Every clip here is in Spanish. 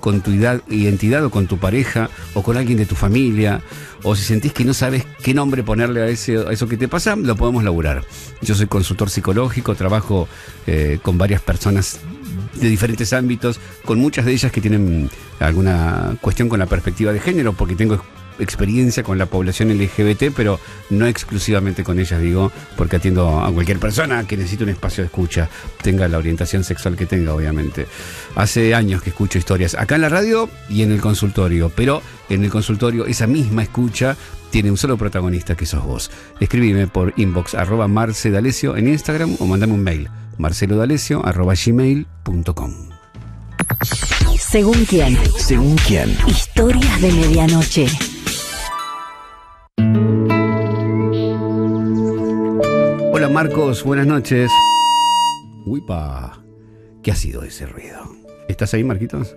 con tu identidad o con tu pareja o con alguien de tu familia, o si sentís que no sabes qué nombre ponerle a eso que te pasa, lo podemos laburar. Yo soy consultor psicológico, trabajo con varias personas de diferentes ámbitos, con muchas de ellas que tienen alguna cuestión con la perspectiva de género, porque tengo experiencia con la población LGBT, pero no exclusivamente con ellas, digo, porque atiendo a cualquier persona que necesite un espacio de escucha, tenga la orientación sexual que tenga, obviamente. Hace años que escucho historias acá en la radio y en el consultorio, pero en el consultorio esa misma escucha tiene un solo protagonista, que sos vos. Escribime por inbox @marcedalesio en Instagram o mandame un mail, marcelodalesio@gmail.com. Según quién. Según quién. Historias de medianoche. Hola Marcos, buenas noches. Uipa, ¿qué ha sido ese ruido? ¿Estás ahí, Marquitos?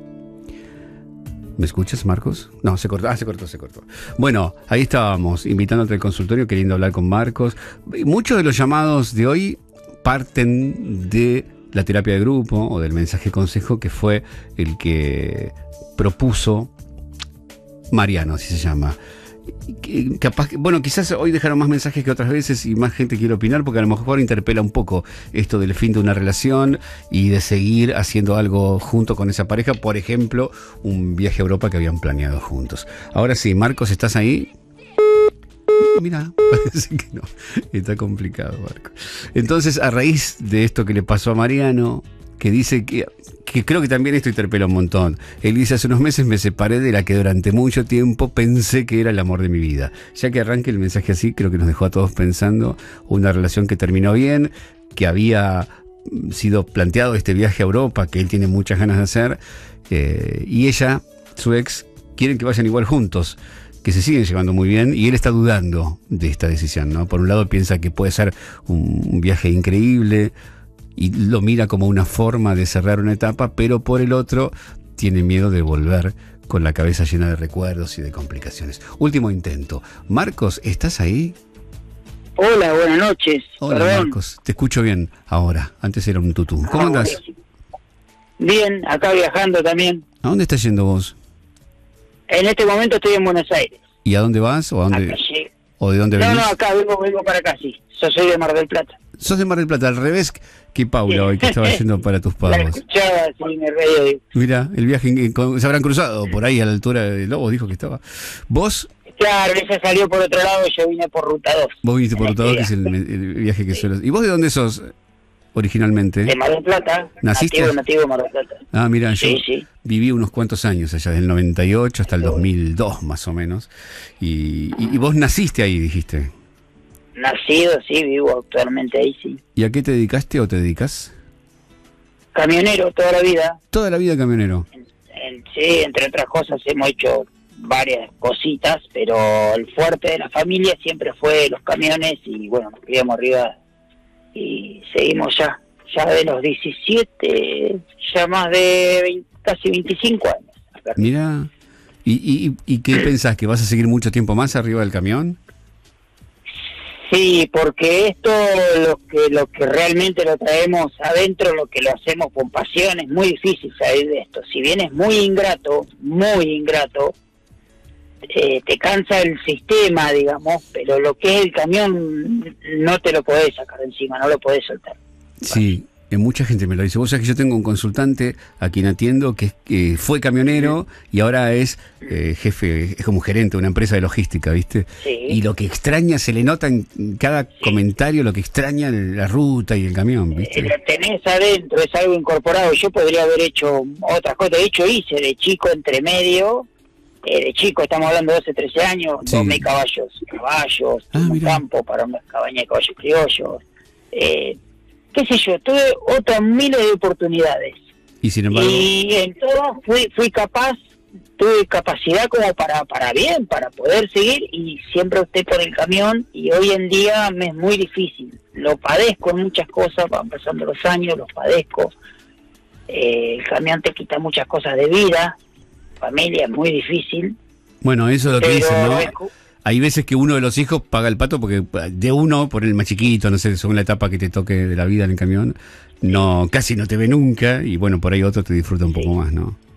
¿Me escuchas, Marcos? No, se cortó. Se cortó. Bueno, ahí estábamos, invitándote al consultorio, queriendo hablar con Marcos. Muchos de los llamados de hoy parten de la terapia de grupo o del mensaje consejo, que fue el que propuso Mariano, así se llama. Capaz, bueno, quizás hoy dejaron más mensajes que otras veces y más gente quiere opinar, porque a lo mejor interpela un poco esto del fin de una relación y de seguir haciendo algo junto con esa pareja, por ejemplo, un viaje a Europa que habían planeado juntos. Ahora sí, Marcos, ¿estás ahí? Mira, parece que no, está complicado, Marcos. Entonces, a raíz de esto que le pasó a Mariano, que dice que creo que también esto interpela un montón. Él dice: hace unos meses me separé de la que durante mucho tiempo pensé que era el amor de mi vida. Ya que arranque el mensaje así, creo que nos dejó a todos pensando una relación que terminó bien, que había sido planteado este viaje a Europa, que él tiene muchas ganas de hacer, y ella, su ex, quieren que vayan igual juntos, que se siguen llevando muy bien, y él está dudando de esta decisión, ¿no? Por un lado piensa que puede ser un viaje increíble y lo mira como una forma de cerrar una etapa, pero por el otro tiene miedo de volver con la cabeza llena de recuerdos y de complicaciones. Último intento. Marcos, ¿estás ahí? Hola, buenas noches. Hola, perdón. Marcos, te escucho bien ahora. Antes era un tutú. ¿Cómo andás? Bien, acá viajando también. ¿A dónde estás yendo vos? En este momento estoy en Buenos Aires. ¿Y a dónde vas? ¿O a dónde? Acá llegué. ¿O de dónde venís? No, acá vengo para acá, sí. Yo soy de Mar del Plata. Sos de Mar del Plata, al revés que Paula hoy, que estaba yendo para tus La pagos. escuchaba, sí, me reía. Mira, el viaje se habrán cruzado por ahí a la altura de Lobos, dijo que estaba. ¿Vos? Claro, ella salió por otro lado, yo vine por Ruta 2. Vos viniste por Ruta 2, que es el viaje que suelo. ¿Y vos de dónde sos originalmente? De Mar del Plata. ¿Naciste? Nativo de Mar del Plata. Ah, mira, yo Sí. viví unos cuantos años allá, del 98 hasta el 2002 más o menos. Y vos naciste ahí, dijiste. Nacido, sí, vivo actualmente ahí, sí. ¿Y a qué te dedicaste o te dedicas? Camionero toda la vida. Toda la vida camionero. Sí, entre otras cosas hemos hecho varias cositas, pero el fuerte de la familia siempre fue los camiones y bueno, nos criamos arriba y seguimos ya de los 17, ya más de casi 25 años. Acá. Mira, ¿y qué pensás? ¿Que vas a seguir mucho tiempo más arriba del camión? Sí, porque esto lo que realmente lo traemos adentro, lo que lo hacemos con pasión, es muy difícil salir de esto. Si bien es muy ingrato, te cansa el sistema, digamos, pero lo que es el camión no te lo podés sacar de encima, no lo podés soltar. Sí, mucha gente me lo dice. Vos sabés que yo tengo un consultante a quien atiendo que fue camionero y ahora es jefe, es como gerente de una empresa de logística, ¿viste? Sí. Y lo que extraña, se le nota en cada comentario, lo que extraña la ruta y el camión, ¿viste? Lo tenés adentro, es algo incorporado. Yo podría haber hecho otras cosas, de hecho hice de chico entre medio. De chico, estamos hablando de 12, 13 años, Sí. 2.000 caballos, un mirá. campo para una cabaña de caballos criollos, qué sé yo, tuve otras miles de oportunidades. Y sin embargo, Y en todo fui capaz, tuve capacidad como para bien, para poder seguir, y siempre opté por el camión, y hoy en día me es muy difícil. Lo padezco en muchas cosas, van pasando los años, los padezco. El camión te quita muchas cosas de vida, familia es muy difícil. bueno, eso es lo que Pero dicen, ¿no? es- Hay veces que uno de los hijos paga el pato porque de uno, por el más chiquito, no sé, según la etapa que te toque de la vida en el camión, no, casi no te ve nunca y bueno, por ahí otro te disfruta un poco más, ¿no?